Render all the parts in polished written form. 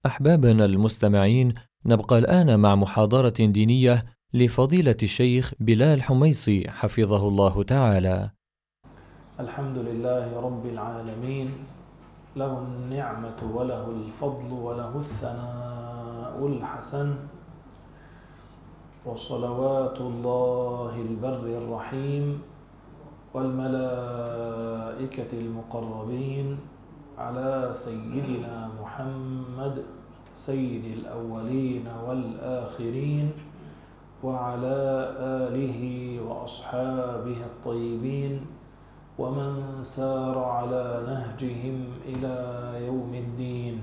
أحبابنا المستمعين، نبقى الآن مع محاضرة دينية لفضيلة الشيخ بلال حميصي حفظه الله تعالى. الحمد لله رب العالمين، له النعمة وله الفضل وله الثناء الحسن، وصلوات الله البر الرحيم والملائكة المقربين على سيدنا محمد سيد الأولين والآخرين، وعلى آله وأصحابه الطيبين ومن سار على نهجهم إلى يوم الدين.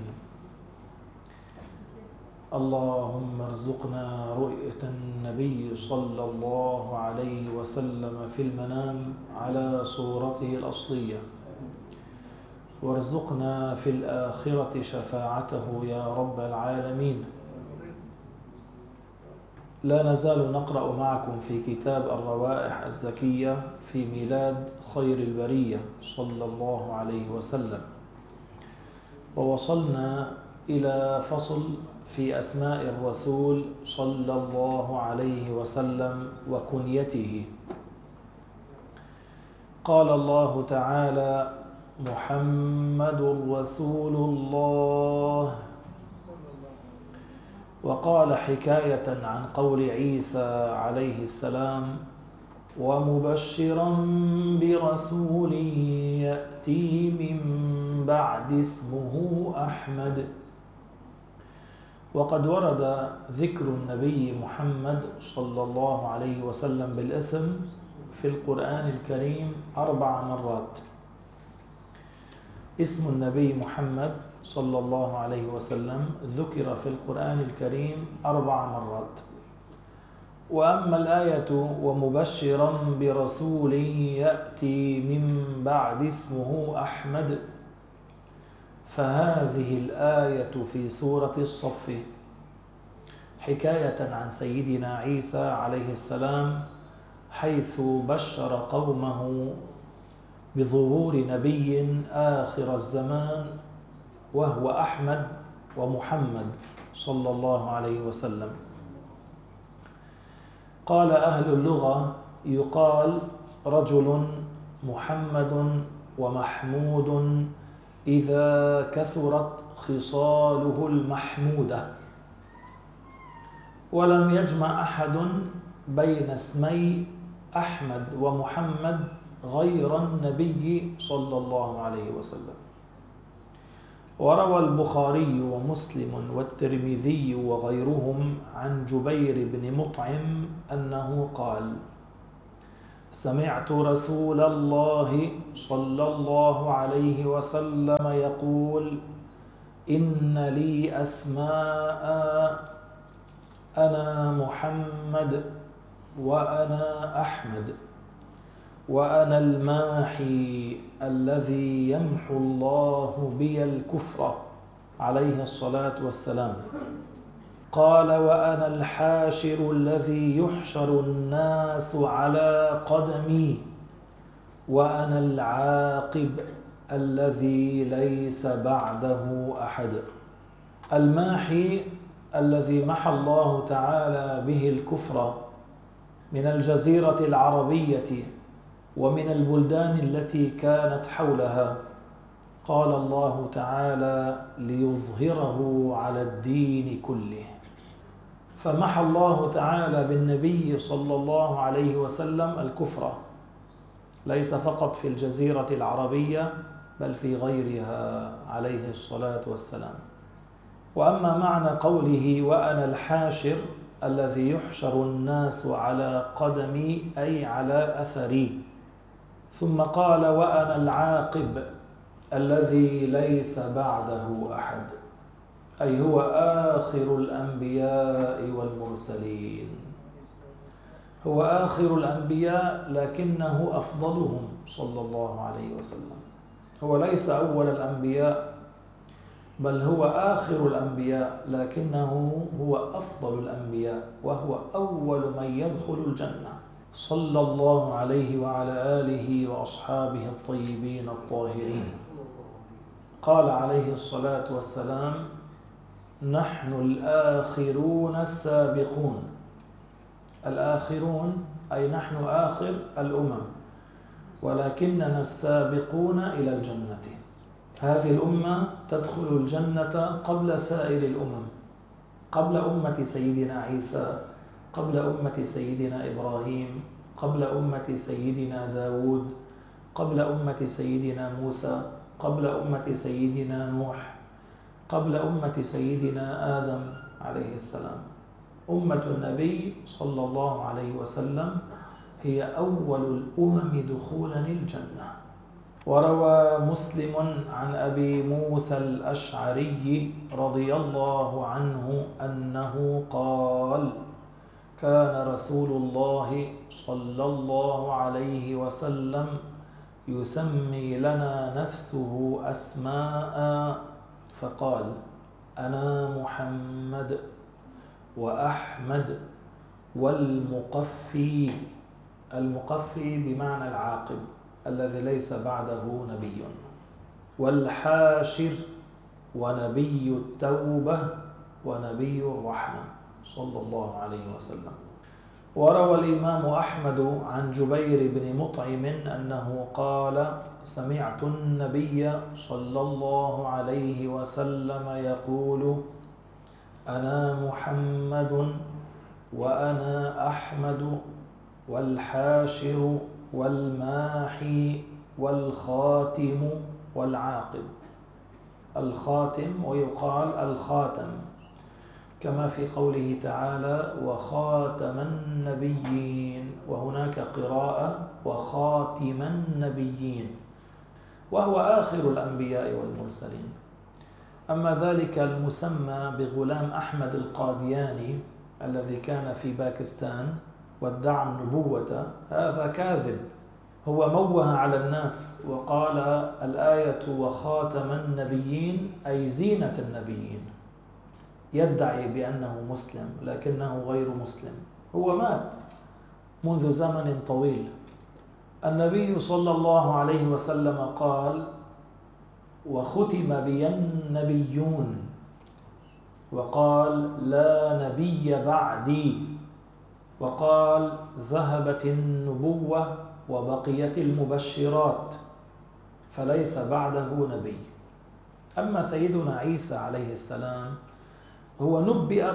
اللهم ارزقنا رؤية النبي صلى الله عليه وسلم في المنام على صورته الأصلية، وارزقنا في الآخرة شفاعته يا رب العالمين. لا نزال نقرأ معكم في كتاب الروائح الزكية في ميلاد خير البرية صلى الله عليه وسلم، ووصلنا إلى فصل في أسماء الرسول صلى الله عليه وسلم وكنيته. قال الله تعالى: محمد رسول الله. وقال حكاية عن قول عيسى عليه السلام: ومبشرا برسول يأتي من بعد اسمه أحمد. وقد ورد ذكر النبي محمد صلى الله عليه وسلم بالاسم في القرآن الكريم 4 مرات. اسم النبي محمد صلى الله عليه وسلم ذكر في القرآن الكريم 4 مرات. وأما الآية ومبشرا برسول يأتي من بعد اسمه أحمد، فهذه الآية في سورة الصف حكاية عن سيدنا عيسى عليه السلام، حيث بشر قومه بظهور نبي آخر الزمان وهو أحمد ومحمد صلى الله عليه وسلم. قال أهل اللغة: يقال رجل محمد ومحمود إذا كثرت خصاله المحمودة. ولم يجمع أحد بين اسمي أحمد ومحمد غير النبي صلى الله عليه وسلم. وروى البخاري ومسلم والترمذي وغيرهم عن جبير بن مطعم أنه قال: سمعت رسول الله صلى الله عليه وسلم يقول: إن لي أسماء، أنا محمد وأنا أحمد وأنا الماحي الذي يمحو الله بي الكفر عليه الصلاة والسلام. قال: وأنا الحاشر الذي يحشر الناس على قدمي، وأنا العاقب الذي ليس بعده أحد. الماحي الذي محى الله تعالى به الكفر من الجزيرة العربية ومن البلدان التي كانت حولها. قال الله تعالى: ليظهره على الدين كله. فمحى الله تعالى بالنبي صلى الله عليه وسلم الكفر، ليس فقط في الجزيرة العربية بل في غيرها عليه الصلاة والسلام. وأما معنى قوله: وأنا الحاشر الذي يحشر الناس على قدمي، أي على أثري. ثم قال: وأنا العاقب الذي ليس بعده أحد، أي هو آخر الأنبياء والمرسلين. هو آخر الأنبياء لكنه أفضلهم صلى الله عليه وسلم. هو ليس أول الأنبياء بل هو آخر الأنبياء، لكنه هو أفضل الأنبياء وهو أول من يدخل الجنة صلى الله عليه وعلى آله وأصحابه الطيبين الطاهرين. قال عليه الصلاة والسلام: نحن الآخرون السابقون. الآخرون أي نحن آخر الأمم، ولكننا السابقون إلى الجنة. هذه الأمة تدخل الجنة قبل سائر الأمم، قبل أمة سيدنا عيسى، قبل أمة سيدنا إبراهيم، قبل أمة سيدنا داود، قبل أمة سيدنا موسى، قبل أمة سيدنا نوح، قبل أمة سيدنا آدم عليه السلام. أمة النبي صلى الله عليه وسلم هي أول الأمم دخولا الجنة. وروى مسلم عن أبي موسى الأشعري رضي الله عنه أنه قال: كان رسول الله صلى الله عليه وسلم يسمي لنا نفسه أسماء، فقال: أنا محمد وأحمد والمقفي. المقفي بمعنى العاقب الذي ليس بعده نبي، والحاشر، ونبي التوبة، ونبي الرحمة صلى الله عليه وسلم. وروى الإمام أحمد عن جبير بن مطعم أنه قال: سمعت النبي صلى الله عليه وسلم يقول: أنا محمد وأنا أحمد والحاشر والماحي والخاتم والعاقب. الخاتم ويقال الخاتم، كما في قوله تعالى: وخاتم النبيين، وهناك قراءة وخاتم النبيين، وهو آخر الأنبياء والمرسلين. أما ذلك المسمى بغلام أحمد القادياني الذي كان في باكستان وادعى النبوة، هذا كاذب. هو موه على الناس وقال: الآية وخاتم النبيين أي زينة النبيين. يدعي بأنه مسلم لكنه غير مسلم. هو مات منذ زمن طويل. النبي صلى الله عليه وسلم قال: وختم بي النبيون، وقال: لا نبي بعدي، وقال: ذهبت النبوة وبقيت المبشرات، فليس بعده نبي. أما سيدنا عيسى عليه السلام هو نبئ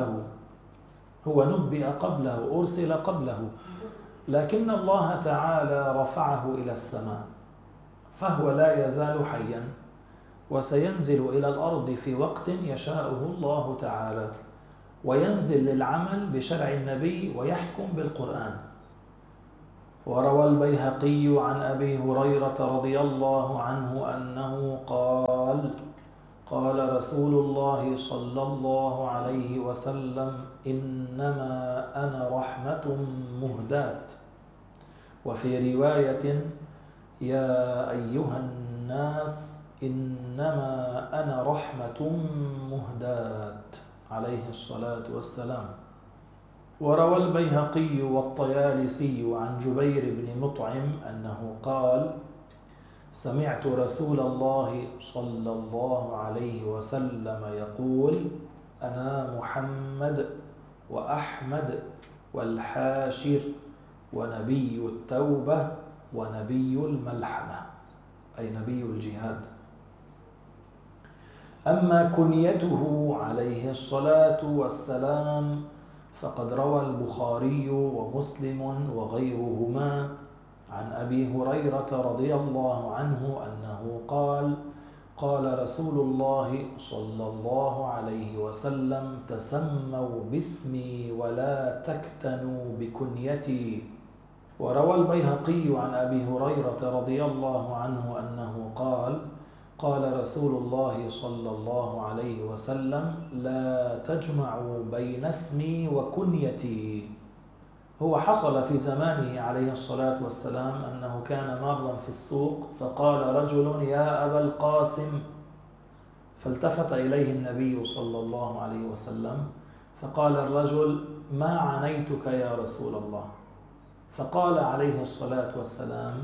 قبله، أرسل قبله، لكن الله تعالى رفعه إلى السماء، فهو لا يزال حيا، وسينزل إلى الأرض في وقت يشاءه الله تعالى، وينزل للعمل بشرع النبي ويحكم بالقرآن. وروى البيهقي عن أبي هريرة رضي الله عنه أنه قال: قال رسول الله صلى الله عليه وسلم: إنما أنا رحمة مهداة. وفي رواية: يا أيها الناس إنما أنا رحمة مهداة، عليه الصلاة والسلام. وروى البيهقي والطيالسي عن جبير بن مطعم أنه قال: سمعت رسول الله صلى الله عليه وسلم يقول: أنا محمد وأحمد والحاشر ونبي التوبة ونبي الملحمة، أي نبي الجهاد. أما كنيته عليه الصلاة والسلام فقد روى البخاري ومسلم وغيرهما عن أبي هريرة رضي الله عنه أنه قال: قال رسول الله صلى الله عليه وسلم: تسموا باسمي ولا تكتنوا بكنيتي. وروى البيهقي عن أبي هريرة رضي الله عنه أنه قال: قال رسول الله صلى الله عليه وسلم: لا تجمعوا بين اسمي وكنيتي. هو حصل في زمانه عليه الصلاة والسلام أنه كان مارا في السوق، فقال رجل: يا أبا القاسم، فالتفت إليه النبي صلى الله عليه وسلم فقال الرجل: ما عنيتك يا رسول الله؟ فقال عليه الصلاة والسلام: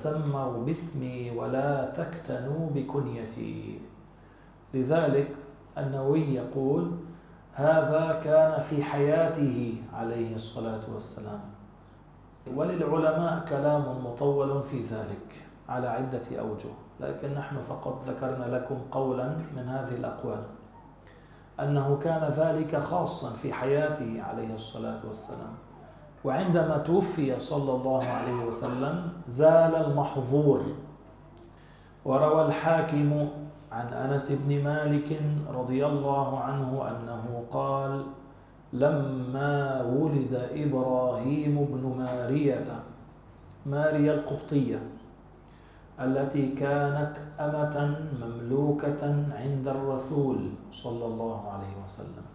تسموا باسمي ولا تكتنوا بكنيتي. لذلك النووي يقول: هذا كان في حياته عليه الصلاة والسلام. وللعلماء كلام مطول في ذلك على عدة أوجه، لكن نحن فقط ذكرنا لكم قولا من هذه الأقوال، أنه كان ذلك خاصا في حياته عليه الصلاة والسلام، وعندما توفي صلى الله عليه وسلم زال المحظور. وروى الحاكم عن أنس بن مالك رضي الله عنه أنه قال: لما ولد إبراهيم بن مارية القبطية التي كانت أمة مملوكة عند الرسول صلى الله عليه وسلم،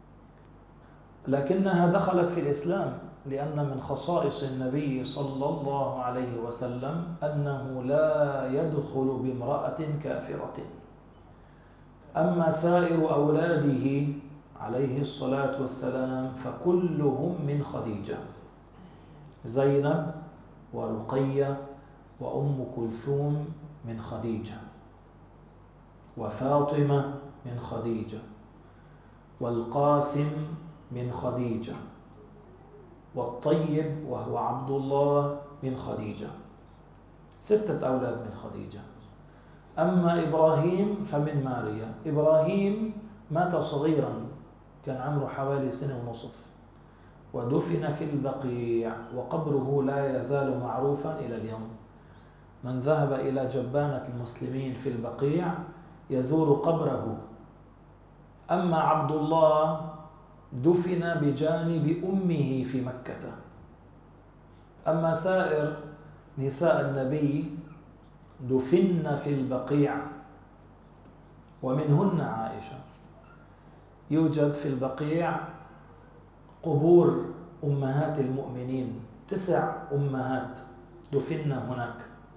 لكنها دخلت في الإسلام، لأن من خصائص النبي صلى الله عليه وسلم أنه لا يدخل بامرأة كافرة. أما سائر أولاده عليه الصلاة والسلام فكلهم من خديجة: زينب ورقية وأم كلثوم من خديجة، وفاطمة من خديجة، والقاسم من خديجة، والطيب وهو عبد الله من خديجة. 6 أولاد من خديجة. أما إبراهيم فمن ماريا. إبراهيم مات صغيرا، كان عمره حوالي 1.5 سنة، ودفن في البقيع، وقبره لا يزال معروفا إلى اليوم. من ذهب إلى جبانة المسلمين في البقيع يزور قبره. أما عبد الله دفن بجانب أمه في مكة. أما سائر نساء النبي دفن في البقيع، ومنهن عائشة. يوجد في البقيع قبور أمهات المؤمنين، 9 أمهات دفن هناك.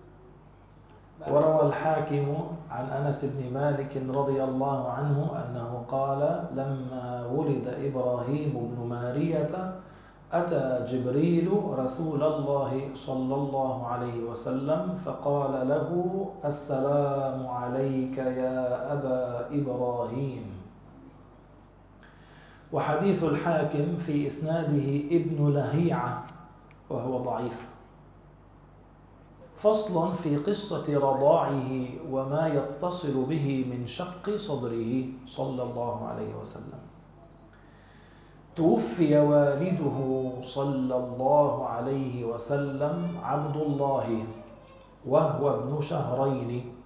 وروى الحاكم عن أنس بن مالك رضي الله عنه أنه قال: لما ولد إبراهيم بن مارية أتى جبريل رسول الله صلى الله عليه وسلم فقال له: السلام عليك يا أبا إبراهيم. وحديث الحاكم في إسناده ابن لهيعة وهو ضعيف. فصل في قصة رضاعه وما يتصل به من شق صدره صلى الله عليه وسلم. توفي والده صلى الله عليه وسلم عبد الله وهو ابن 2 شهرين